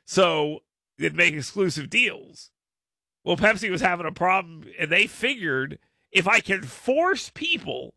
So they'd make exclusive deals. Well, Pepsi was having a problem, and they figured if I can force people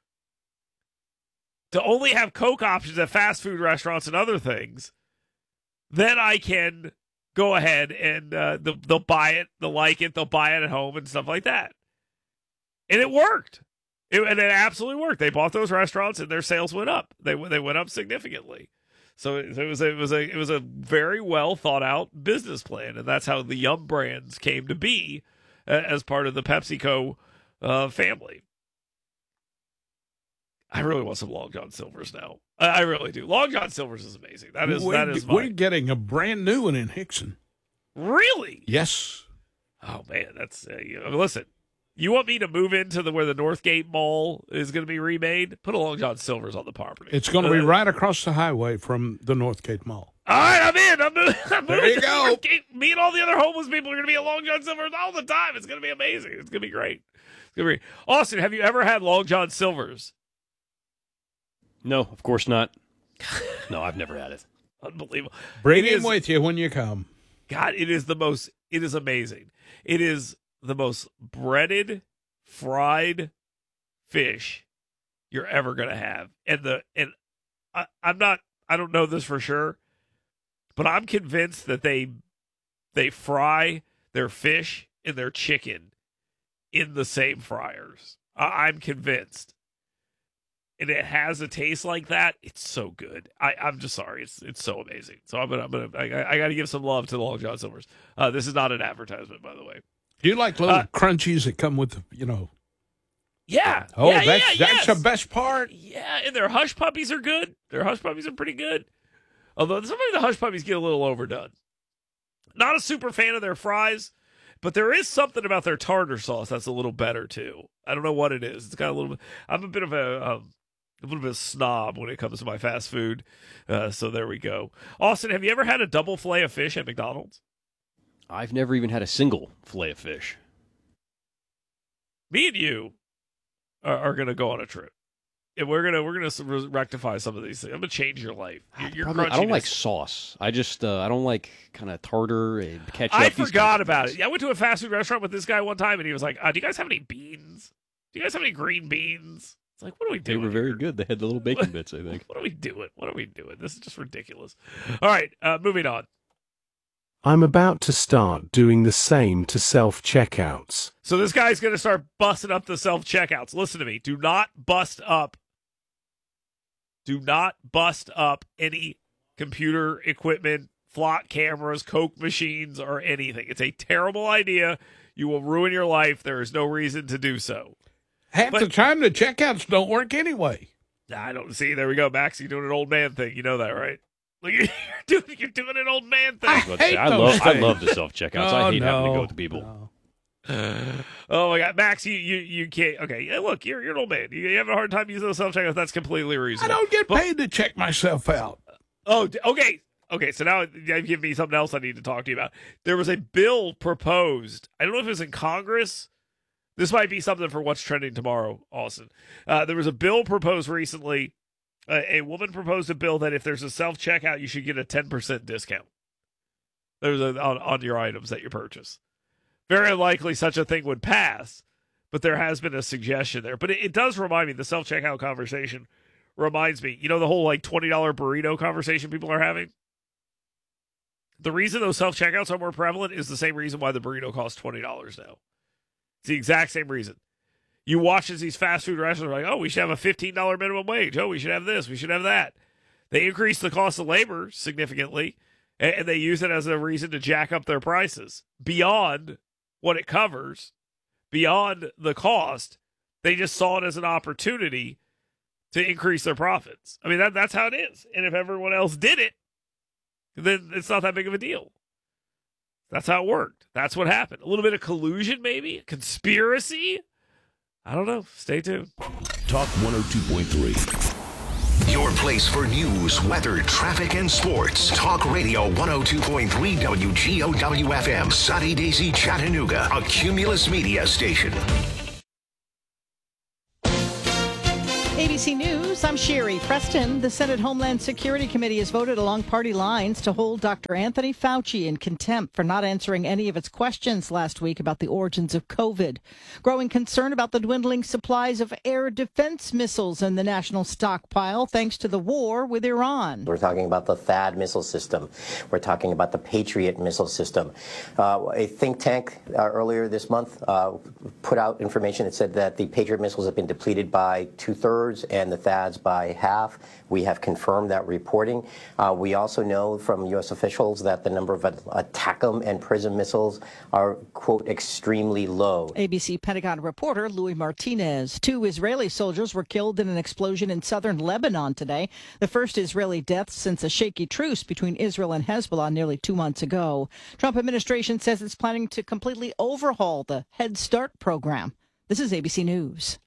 to only have Coke options at fast food restaurants and other things, then I can go ahead and they'll buy it, they'll like it, they'll buy it at home and stuff like that. And it worked. And it absolutely worked. They bought those restaurants and their sales went up. They went up significantly. So it was a very well thought out business plan, and that's how the Yum Brands came to be as part of the PepsiCo family. I really want some Long John Silver's now. I really do. Long John Silver's is amazing. We're getting a brand new one in Hickson. Really? Yes. Oh man, that's listen. You want me to move into where the Northgate Mall is going to be remade? Put a Long John Silver's on the property. It's going to be right across the highway from the Northgate Mall. All right, I'm in. I'm moving. There you go. Me and all the other homeless people are going to be at Long John Silver's all the time. It's going to be amazing. It's going to be great. It's going to be. Austin, have you ever had Long John Silver's? No, of course not. No, I've never had it. Unbelievable. Bring him with you when you come. God, it is amazing. It is the most breaded, fried fish you're ever going to have. I don't know this for sure, but I'm convinced that they fry their fish and their chicken in the same fryers. I'm convinced. And it has a taste like that. It's so good. I'm just sorry. It's so amazing. So I got to give some love to the Long John Silver's. This is not an advertisement, by the way. Do you like little crunchies that come with, Yeah. Oh, yeah, that's the best part. Yeah, and their Hush Puppies are good. Their Hush Puppies are pretty good. Although some of the Hush Puppies get a little overdone. Not a super fan of their fries, but there is something about their tartar sauce that's a little better too. I don't know what it is. It's got a little bit. I'm a bit of a little bit of snob when it comes to my fast food. So there we go. Austin, have you ever had a double fillet of fish at McDonald's? I've never even had a single fillet of fish. Me and you are going to go on a trip. And we're gonna rectify some of these things. I'm gonna change your life. Your I don't like sauce. I just I don't like kind of tartar and ketchup. I forgot about it. Yeah, I went to a fast food restaurant with this guy one time, and he was like, "Do you guys have any beans? Do you guys have any green beans?" It's like, what are we doing? They were very good. They had the little bacon bits, I think. What are we doing? This is just ridiculous. All right, moving on. I'm about to start doing the same to self-checkouts. So this guy's going to start busting up the self-checkouts. Listen to me. Do not bust up any computer equipment, flock cameras, Coke machines, or anything. It's a terrible idea. You will ruin your life. There is no reason to do so. Half the time, the checkouts don't work anyway. I don't see. There we go, Max. You're doing an old man thing. You know that, right? Like you're doing an old man thing. I love the self checkouts. I hate having to go to people. Oh my God, Max, you can't. Okay, yeah, look, you're an old man. You have a hard time using the self checkouts. That's completely reasonable. I don't get paid to check myself out. Oh, okay. Okay, so now you've given me something else I need to talk to you about. There was a bill proposed. I don't know if it was in Congress. This might be something for what's trending tomorrow, Austin. There was a bill proposed recently. A woman proposed a bill that if there's a self-checkout, you should get a 10% discount. There's on your items that you purchase. Very likely such a thing would pass, but there has been a suggestion there. But it does remind me, the self-checkout conversation reminds me, the whole like $20 burrito conversation people are having? The reason those self-checkouts are more prevalent is the same reason why the burrito costs $20 now. It's the exact same reason. You watch as these fast food restaurants are like, oh, we should have a $15 minimum wage. Oh, we should have this. We should have that. They increase the cost of labor significantly, and they use it as a reason to jack up their prices beyond what it covers, beyond the cost. They just saw it as an opportunity to increase their profits. I mean, that's how it is. And if everyone else did it, then it's not that big of a deal. That's how it worked. That's what happened. A little bit of collusion, maybe? Conspiracy? I don't know. Stay tuned. Talk 102.3. Your place for news, weather, traffic, and sports. Talk Radio 102.3 WGOW-FM. Sunny Daisy, Chattanooga. A Cumulus Media station. ABC News. News, I'm Sherry Preston. The Senate Homeland Security Committee has voted along party lines to hold Dr. Anthony Fauci in contempt for not answering any of its questions last week about the origins of COVID. Growing concern about the dwindling supplies of air defense missiles in the national stockpile thanks to the war with Iran. We're talking about the THAAD missile system. We're talking about the Patriot missile system. A think tank earlier this month put out information that said that the Patriot missiles have been depleted by 2/3 and the THAADs by half. We have confirmed that reporting. We also know from U.S. officials that the number of ATACMS and PRISM missiles are, quote, extremely low. ABC Pentagon reporter Louis Martinez. 2 Israeli soldiers were killed in an explosion in southern Lebanon today, the first Israeli death since a shaky truce between Israel and Hezbollah nearly 2 months ago. Trump administration says it's planning to completely overhaul the Head Start program. This is ABC News.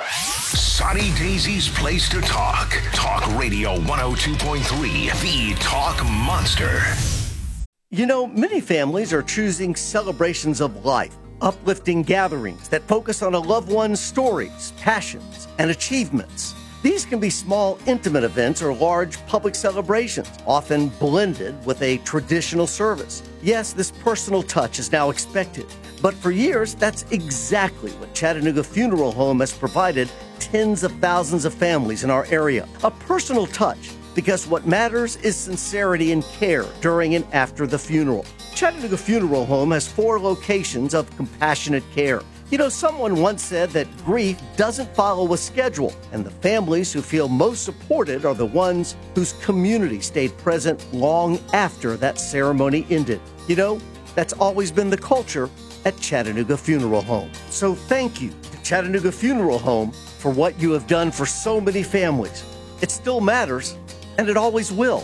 Sonny Daisy's place to talk. Talk Radio 102.3, the Talk Monster. You know, many families are choosing celebrations of life, uplifting gatherings that focus on a loved one's stories, passions, and achievements. These can be small, intimate events or large public celebrations, often blended with a traditional service. Yes, this personal touch is now expected, but for years, that's exactly what Chattanooga Funeral Home has provided tens of thousands of families in our area. A personal touch, because what matters is sincerity and care during and after the funeral. Chattanooga Funeral Home has 4 locations of compassionate care. You know, someone once said that grief doesn't follow a schedule, and the families who feel most supported are the ones whose community stayed present long after that ceremony ended. You know, that's always been the culture at Chattanooga Funeral Home. So thank you to Chattanooga Funeral Home for what you have done for so many families. It still matters, and it always will.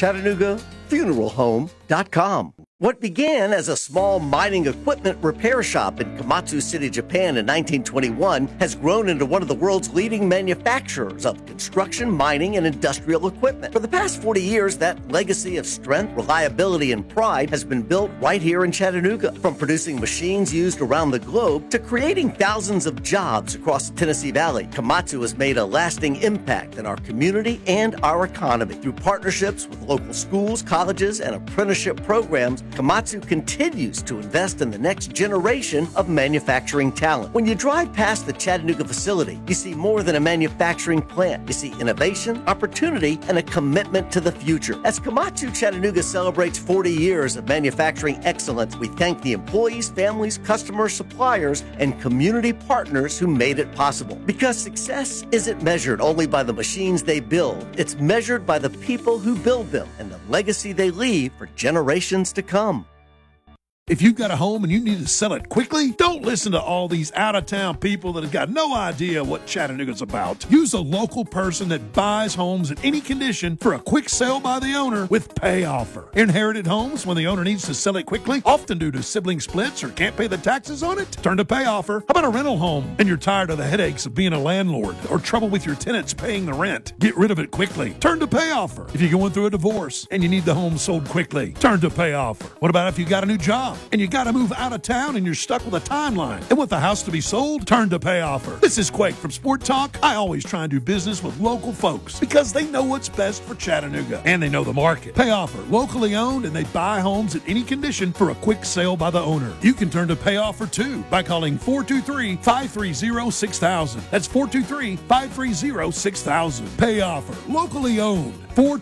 ChattanoogaFuneralHome.com. What began as a small mining equipment repair shop in Komatsu City, Japan in 1921 has grown into one of the world's leading manufacturers of construction, mining, and industrial equipment. For the past 40 years, that legacy of strength, reliability, and pride has been built right here in Chattanooga. From producing machines used around the globe to creating thousands of jobs across the Tennessee Valley, Komatsu has made a lasting impact in our community and our economy. Through partnerships with local schools, colleges, and apprenticeship programs, Komatsu continues to invest in the next generation of manufacturing talent. When you drive past the Chattanooga facility, you see more than a manufacturing plant. You see innovation, opportunity, and a commitment to the future. As Komatsu Chattanooga celebrates 40 years of manufacturing excellence, we thank the employees, families, customers, suppliers, and community partners who made it possible. Because success isn't measured only by the machines they build, it's measured by the people who build them and the legacy they leave for generations to come. If you've got a home and you need to sell it quickly, don't listen to all these out-of-town people that have got no idea what Chattanooga's about. Use a local person that buys homes in any condition for a quick sale by the owner with pay offer. Inherited homes, when the owner needs to sell it quickly, often due to sibling splits or can't pay the taxes on it, turn to pay offer. How about a rental home and you're tired of the headaches of being a landlord or trouble with your tenants paying the rent? Get rid of it quickly. Turn to pay offer. If you're going through a divorce and you need the home sold quickly, turn to pay offer. What about if you got a new job and you got to move out of town and you're stuck with a timeline and want the house to be sold? Turn to pay offer. This is Quake from Sport Talk. I always try and do business with local folks because they know what's best for Chattanooga and they know the market. Pay offer, locally owned, and they buy homes in any condition for a quick sale by the owner. You can turn to pay offer too by calling 423-530-6000. That's 423-530-6000. Pay offer, locally owned,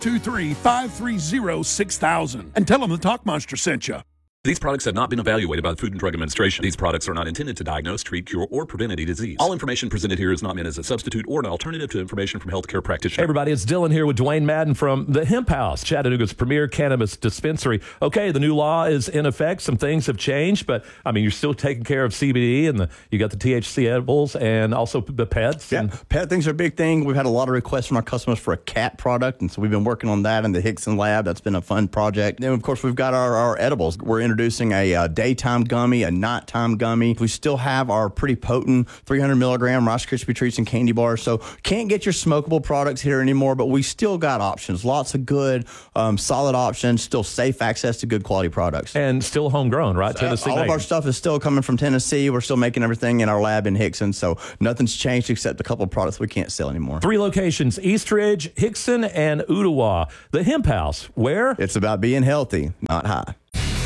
423-530-6000. And tell them the Talk Monster sent you. These products have not been evaluated by the Food and Drug Administration. These products are not intended to diagnose, treat, cure, or prevent any disease. All information presented here is not meant as a substitute or an alternative to information from healthcare practitioners. Hey everybody, it's Dylan here with Dwayne Madden from the Hemp House, Chattanooga's premier cannabis dispensary. Okay, the new law is in effect. Some things have changed, but I mean, you're still taking care of CBD and you got the THC edibles and also the pets. Yeah, pet things are a big thing. We've had a lot of requests from our customers for a cat product, and so we've been working on that in the Hickson lab. That's been a fun project. Then, of course, we've got our edibles. We're introducing introducing a daytime gummy, a nighttime gummy. We still have our pretty potent 300 milligram Rice Krispie treats and candy bars. So can't get your smokable products here anymore, but we still got options. Lots of good, solid options, still safe access to good quality products. And still homegrown, right? Tennessee all of made. our stuff is still coming from Tennessee. We're still making everything in our lab in Hickson. So nothing's changed except a couple of products we can't sell anymore. 3 locations, Eastridge, Hickson, and Ottawa. The Hemp House, where? It's about being healthy, not high.